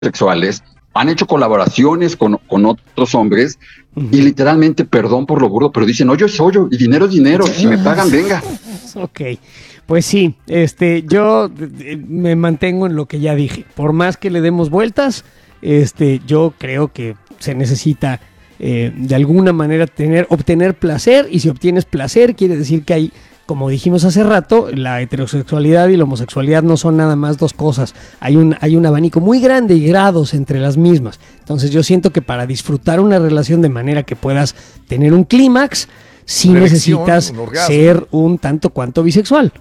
sexuales han hecho colaboraciones con otros hombres y literalmente, perdón por lo burdo, pero dicen, hoyo es hoyo y dinero es dinero, si me pagan, venga. Ok, pues sí, yo me mantengo en lo que ya dije. Por más que le demos vueltas, yo creo que se necesita de alguna manera obtener placer, y si obtienes placer quiere decir que hay, como dijimos hace rato, la heterosexualidad y la homosexualidad no son nada más dos cosas. Hay un abanico muy grande y grados entre las mismas. Entonces yo siento que para disfrutar una relación de manera que puedas tener un clímax, sí necesitas ser un tanto cuanto bisexual.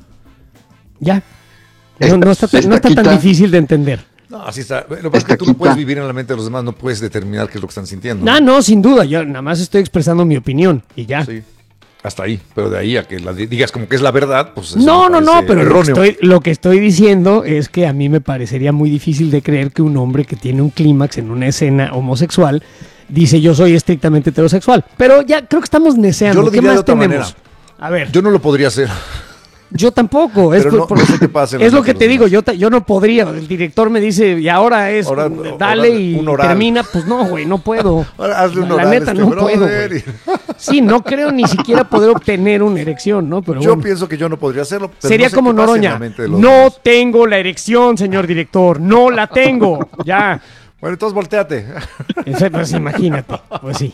Ya. No está tan difícil de entender. No, así está. Lo que pasa es que tú no puedes vivir en la mente de los demás, no puedes determinar qué es lo que están sintiendo. No, sin duda. Yo nada más estoy expresando mi opinión y ya. Sí. Hasta ahí, pero de ahí a que la digas como que es la verdad, pues no, pero lo que estoy diciendo es que a mí me parecería muy difícil de creer que un hombre que tiene un clímax en una escena homosexual dice yo soy estrictamente heterosexual. Pero ya creo que estamos neceando. Yo lo diría ¿Qué más de otra tenemos? manera. A ver. Yo no lo podría hacer. Yo tampoco, es lo que te digo, yo no podría, el director me dice, y ahora dale y termina, pues no, güey, no puedo. Hazle un la oral neta, no puedo, güey. Sí, no creo ni siquiera poder obtener una erección, ¿no? Pero yo pienso que yo no podría hacerlo. Pero sería no sé como Noroña, no tengo la erección, señor director, no la tengo, ya. Bueno, entonces volteate. Pues imagínate, pues sí.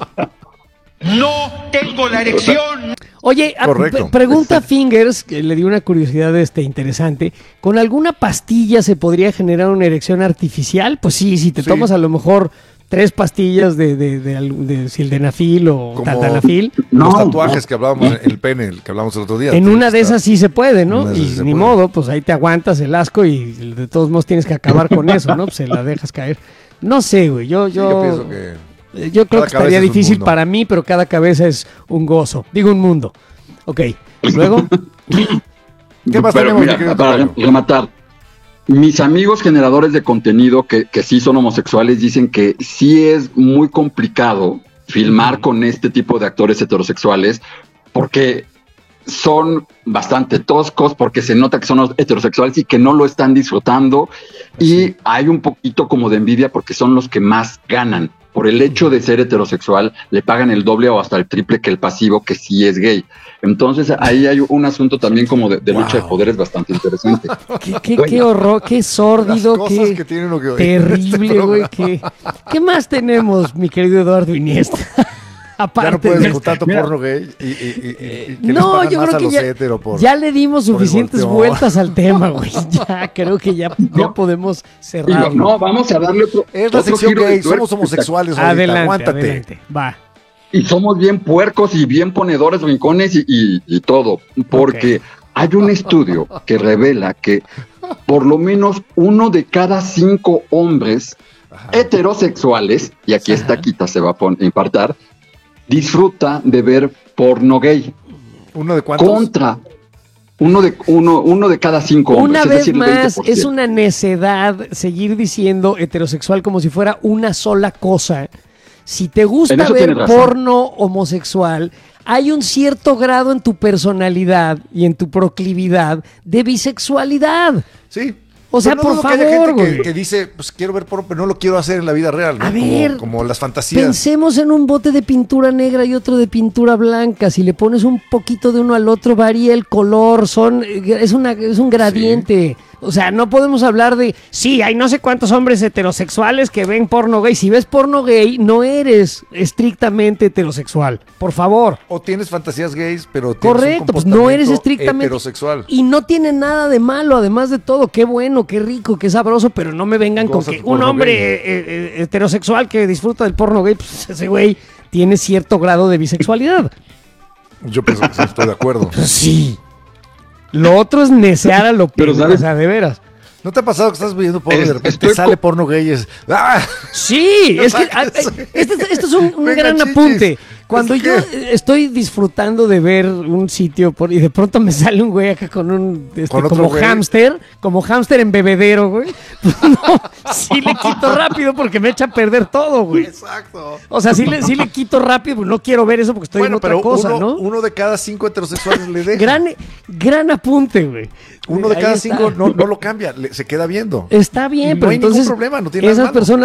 No tengo la erección. Oye, pregunta Fingers, que le dio una curiosidad interesante. ¿Con alguna pastilla se podría generar una erección artificial? Pues sí, si te tomas a lo mejor 3 pastillas de sildenafil o taldanafil. Los tatuajes que hablábamos en el pene, que hablábamos el otro día. En una de esas sí se puede, ¿no? Y ni modo, pues ahí te aguantas el asco y de todos modos tienes que acabar con eso, ¿no? Pues se la dejas caer. No sé, güey, yo pienso que... Yo creo que estaría difícil para mí, pero cada cabeza es un gozo. Digo, un mundo. Ok, luego. ¿Qué más tenemos? Mira, para rematar, mis amigos generadores de contenido que sí son homosexuales dicen que sí es muy complicado filmar con este tipo de actores heterosexuales porque son bastante toscos, porque se nota que son heterosexuales y que no lo están disfrutando. Y hay un poquito como de envidia porque son los que más ganan. Por el hecho de ser heterosexual, le pagan el doble o hasta el triple que el pasivo, que sí es gay. Entonces, ahí hay un asunto también como de lucha de poderes bastante interesante. Qué horror, qué sórdido, qué terrible, güey. ¿Qué más tenemos, mi querido Eduardo Iniesta? Aparte ya no puedes disfrutar tu porno gay y no, yo creo que ya le dimos suficientes vueltas al tema, güey. Ya creo que ya podemos cerrar. No, vamos a darle otro. Es la sección gay, somos homosexuales. Adelante, aguántate. Adelante. Va. Y somos bien puercos y bien ponedores rincones y todo, porque hay un estudio que revela que por lo menos 1 de cada 5 hombres heterosexuales, y aquí esta quita se va a impartar, disfruta de ver porno gay. ¿1 de cuántos? Contra uno de cada 5 hombres. Una vez más, es una necedad seguir diciendo heterosexual como si fuera una sola cosa. Si te gusta ver porno homosexual, hay un cierto grado en tu personalidad y en tu proclividad de bisexualidad. Sí. O sea, por favor, hay gente que dice, pues quiero ver porno, pero no lo quiero hacer en la vida real, ¿no? A ver, como las fantasías. Pensemos en un bote de pintura negra y otro de pintura blanca. Si le pones un poquito de uno al otro, varía el color. Es un gradiente. Sí. O sea, no podemos hablar de, sí, hay no sé cuántos hombres heterosexuales que ven porno gay. Si ves porno gay, no eres estrictamente heterosexual. Por favor. O tienes fantasías gays, pero tienes correcto, pues no eres estrictamente heterosexual. Y no tiene nada de malo, además de todo. Qué bueno, qué rico, qué sabroso, pero no me vengan con que un hombre heterosexual que disfruta del porno gay, pues ese güey tiene cierto grado de bisexualidad. Yo pienso que sí, estoy de acuerdo. Sí. Lo otro es necear a lo que, o sea, de veras. ¿No te ha pasado que estás viendo porno y de repente sale porno gay? Sí, es que esto es un gran apunte. Cuando ¿Es yo qué? estoy disfrutando de ver un sitio y de pronto me sale un güey acá con un ¿Con otro como güey? hámster en bebedero, güey. Pues no, sí le quito rápido porque me echa a perder todo, güey. Exacto. O sea, sí le quito rápido, porque no quiero ver eso porque estoy en otra cosa, ¿no? Uno de cada 5 heterosexuales le deja. Gran apunte, güey. Uno de Ahí cada está. 5 no lo cambia, se queda viendo. Está bien, No pero hay entonces ningún problema, no tiene nada esas de malo. personas